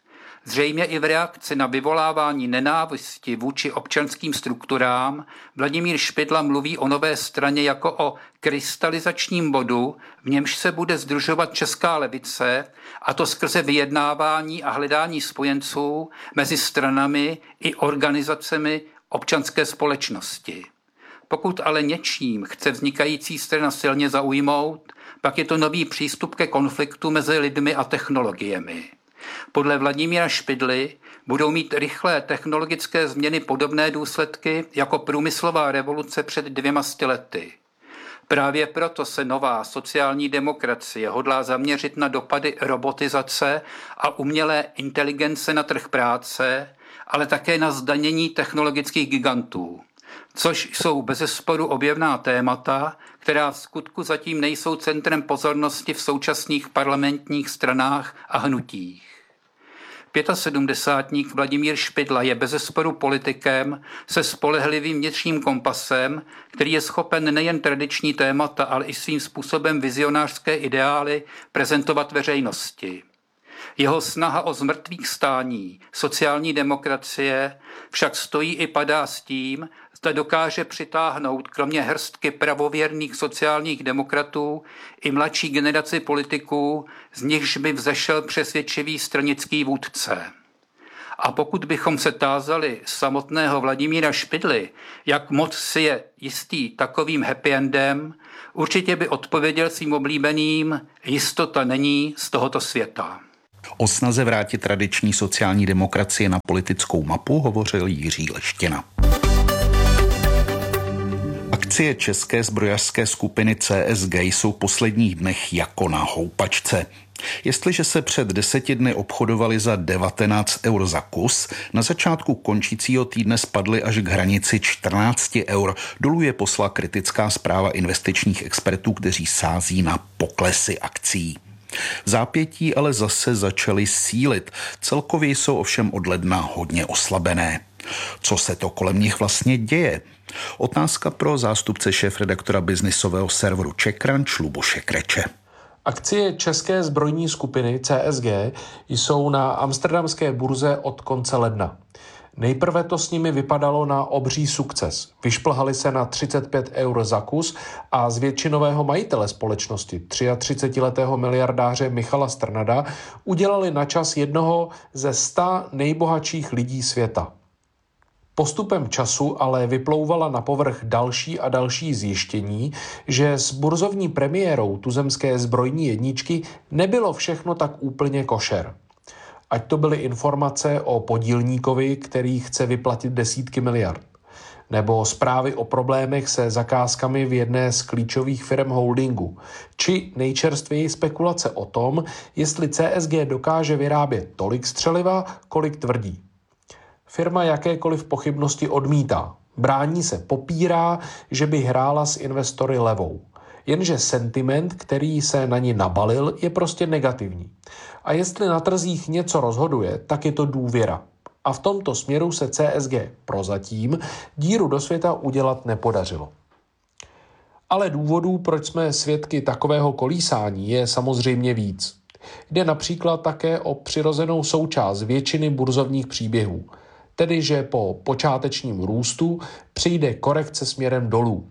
Zřejmě i v reakci na vyvolávání nenávisti vůči občanským strukturám Vladimír Špidla mluví o nové straně jako o krystalizačním bodu, v němž se bude sdružovat česká levice, a to skrze vyjednávání a hledání spojenců mezi stranami i organizacemi občanské společnosti. Pokud ale něčím chce vznikající strana silně zaujmout, pak je to nový přístup ke konfliktu mezi lidmi a technologiemi. Podle Vladimíra Špidly budou mít rychlé technologické změny podobné důsledky jako průmyslová revoluce před dvěma sty lety. Právě proto se nová sociální demokracie hodlá zaměřit na dopady robotizace a umělé inteligence na trh práce, ale také na zdanění technologických gigantů. což jsou bezesporu objevná témata, která v skutku zatím nejsou centrem pozornosti v současných parlamentních stranách a hnutích. sedmdesátník Vladimír Špidla je bezesporu politikem se spolehlivým vnitřním kompasem, který je schopen nejen tradiční témata, ale i svým způsobem vizionářské ideály prezentovat veřejnosti. Jeho snaha o zmrtvých stání sociální demokracie však stojí i padá s tím, zda dokáže přitáhnout kromě hrstky pravověrných sociálních demokratů i mladší generaci politiků, z nichž by vzešel přesvědčivý stranický vůdce. A pokud bychom se tázali samotného Vladimíra Špidly, jak moc si je jistý takovým happy endem, určitě by odpověděl svým oblíbeným: jistota není z tohoto světa. O snaze vrátit tradiční sociální demokracie na politickou mapu hovořil Jiří Leština. Akcie české zbrojařské skupiny C S G jsou v posledních dnech jako na houpačce. Jestliže se před deseti dny obchodovali za devatenáct eur za kus, na začátku končícího týdne spadly až k hranici čtrnáct eur. Dolů je poslala kritická zpráva investičních expertů, kteří sází na poklesy akcií. V zápětí ale zase začaly sílit. Celkově jsou ovšem od ledna hodně oslabené. Co se to kolem nich vlastně děje? Otázka pro zástupce šéfredaktora biznisového serveru CzechCrunch Luboše Kreče. Akcie české zbrojní skupiny C S G jsou na amsterdamské burze od konce ledna. Nejprve to s nimi vypadalo na obří sukces. Vyšplhali se na třicet pět eur za kus a z většinového majitele společnosti, třiatřicetiletého miliardáře Michala Strnada, udělali na čas jednoho ze sta nejbohatších lidí světa. Postupem času ale vyplouvala na povrch další a další zjištění, že s burzovní premiérou tuzemské zbrojní jedničky nebylo všechno tak úplně košer. Ať to byly informace o podílníkovi, který chce vyplatit desítky miliard, nebo zprávy o problémech se zakázkami v jedné z klíčových firm holdingu, či nejčerstvěji spekulace o tom, jestli C S G dokáže vyrábět tolik střeliva, kolik tvrdí. Firma jakékoliv pochybnosti odmítá, brání se, popírá, že by hrála s investory levou. Jenže sentiment, který se na ní nabalil, je prostě negativní. A jestli na trzích něco rozhoduje, tak je to důvěra. A v tomto směru se C S G prozatím díru do světa udělat nepodařilo. Ale důvodů, proč jsme svědky takového kolísání, je samozřejmě víc. Jde například také o přirozenou součást většiny burzovních příběhů, tedy že po počátečním růstu přijde korekce směrem dolů.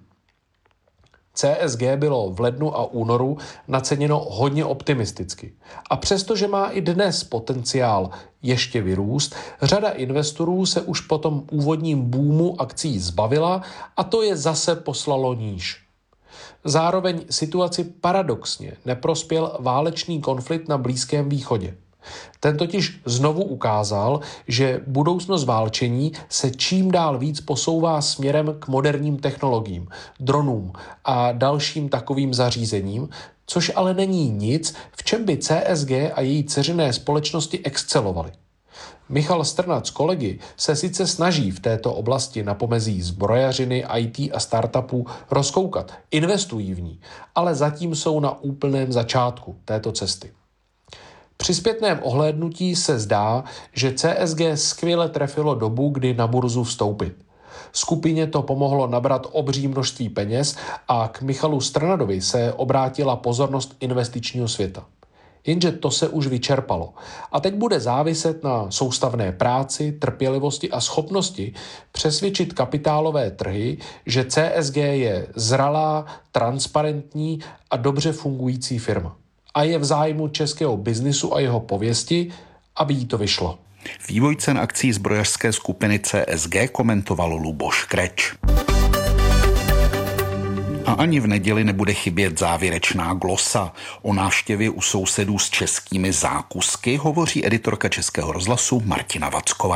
C S G bylo v lednu a únoru naceněno hodně optimisticky. A přestože má i dnes potenciál ještě vyrůst, řada investorů se už po tom úvodním boomu akcií zbavila a to je zase poslalo níž. Zároveň situaci paradoxně neprospěl válečný konflikt na Blízkém východě. Ten totiž znovu ukázal, že budoucnost válčení se čím dál víc posouvá směrem k moderním technologiím, dronům a dalším takovým zařízením, což ale není nic, v čem by C S G a její dceřiné společnosti excelovaly. Michal Strnad s kolegy se sice snaží v této oblasti na pomezí zbrojařiny, I T a startupů rozkoukat, investují v ní, ale zatím jsou na úplném začátku této cesty. Při zpětném ohlédnutí se zdá, že C S G skvěle trefilo dobu, kdy na burzu vstoupit. Skupině to pomohlo nabrat obří množství peněz a k Michalu Strnadovi se obrátila pozornost investičního světa. Jenže to se už vyčerpalo a teď bude záviset na soustavné práci, trpělivosti a schopnosti přesvědčit kapitálové trhy, že C S G je zralá, transparentní a dobře fungující firma. A je v zájmu českého biznisu a jeho pověsti, aby jí to vyšlo. Vývoj cen akcí zbrojařské skupiny C S G komentoval Luboš Kreč. A ani v neděli nebude chybět závěrečná glosa. O návštěvě u sousedů s českými zákusky hovoří editorka Českého rozhlasu Martina Vacková.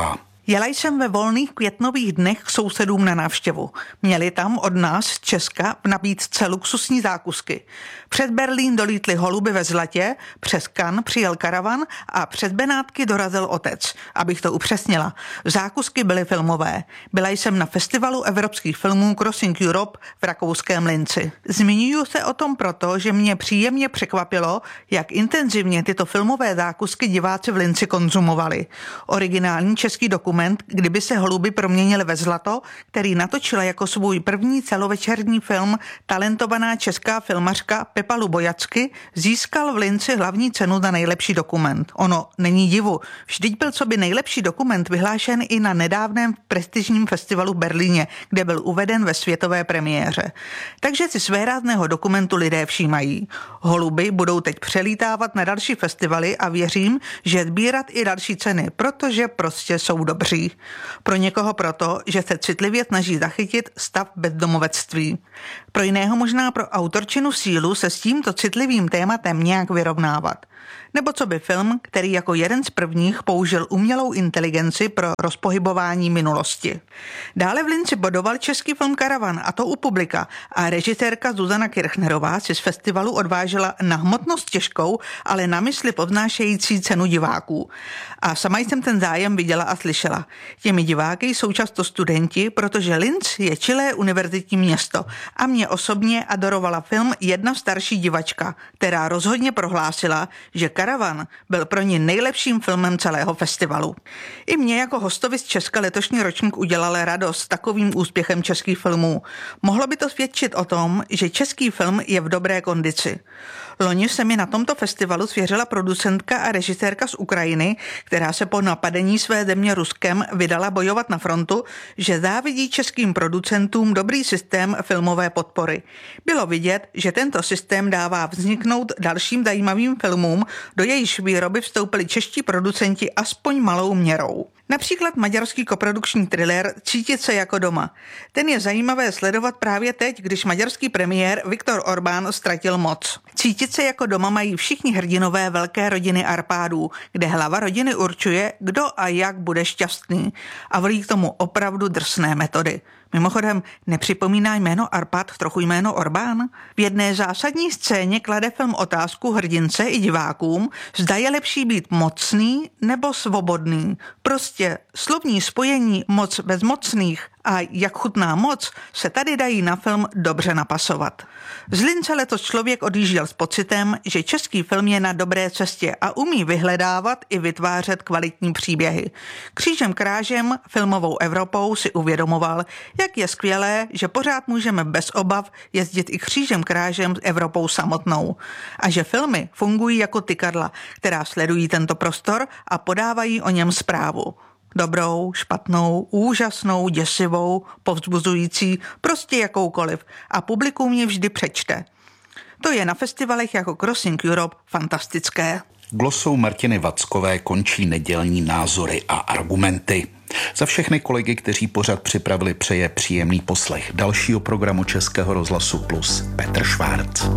Jela jsem ve volných květnových dnech k sousedům na návštěvu. Měli tam od nás z Česka v nabídce luxusní zákusky. Před Berlín dolítly holuby ve zlatě, přes Cannes přijel karavan a před Benátky dorazil otec. Abych to upřesnila. Zákusky byly filmové. Byla jsem na festivalu evropských filmů Crossing Europe v rakouském Linci. Zmiňuji se o tom proto, že mě příjemně překvapilo, jak intenzivně tyto filmové zákusky diváci v Linci konzumovali. Originální český dokument, kdyby se holuby proměnily ve zlato, který natočila jako svůj první celovečerní film talentovaná česká filmařka Pepa Lubojacky, získal v Linci hlavní cenu za nejlepší dokument. Ono není divu, vždyť byl coby nejlepší dokument vyhlášen i na nedávném prestižním festivalu v Berlíně, kde byl uveden ve světové premiéře. Takže si svérázného dokumentu lidé všímají. Holuby budou teď přelítávat na další festivaly a věřím, že sbírat i další ceny, protože prostě jsou dobří. Pro někoho proto, že se citlivě snaží zachytit stav bezdomovectví. Pro jiného možná pro autorčinu sílu se s tímto citlivým tématem nějak vyrovnávat. Nebo co by film, který jako jeden z prvních použil umělou inteligenci pro rozpohybování minulosti. Dále v Linci bodoval český film Karavan, a to u publika, a režisérka Zuzana Kirchnerová si z festivalu odvážela na hmotnost těžkou, ale na mysli povznášející cenu diváků. A sama jsem ten zájem viděla a slyšela. Těmi diváky jsou často studenti, protože Linz je čilé univerzitní město a mě osobně adorovala film jedna starší divačka, která rozhodně prohlásila, že Karavan byl pro ní nejlepším filmem celého festivalu. I mě jako hostovi z Česka letošní ročník udělal radost takovým úspěchem českých filmů. Mohlo by to svědčit o tom, že český film je v dobré kondici. Loni se mi na tomto festivalu svěřila producentka a režisérka z Ukrajiny, která se po napadení své země Ruskem vydala bojovat na frontu, že závidí českým producentům dobrý systém filmové podpory. Bylo vidět, že tento systém dává vzniknout dalším zajímavým filmům, do jejíž výroby vstoupili čeští producenti aspoň malou měrou. Například maďarský koprodukční thriller Cítit se jako doma. Ten je zajímavé sledovat právě teď, když maďarský premiér Viktor Orbán ztratil moc. Cítit se jako doma mají všichni hrdinové velké rodiny Arpádů, kde hlava rodiny určuje, kdo a jak bude šťastný, a volí k tomu opravdu drsné metody. Mimochodem, nepřipomíná jméno Arpád trochu jméno Orbán? V jedné zásadní scéně klade film otázku hrdince i divákům, zda je lepší být mocný nebo svobodný. Prostě slovní spojení moc bez mocných a jak chutná moc se tady dají na film dobře napasovat. Z Lince letos člověk odjížděl s pocitem, že český film je na dobré cestě a umí vyhledávat i vytvářet kvalitní příběhy. Křížem krážem filmovou Evropou si uvědomoval, jak je skvělé, že pořád můžeme bez obav jezdit i křížem krážem s Evropou samotnou. A že filmy fungují jako tykadla, která sledují tento prostor a podávají o něm zprávu. Dobrou, špatnou, úžasnou, děsivou, povzbuzující, prostě jakoukoliv. A publikum mě vždy přečte. To je na festivalech jako Crossing Europe fantastické. Glosou Martiny Vackové končí nedělní názory a argumenty. Za všechny kolegy, kteří pořad připravili, přeje příjemný poslech dalšího programu Českého rozhlasu Plus Petr Švárc.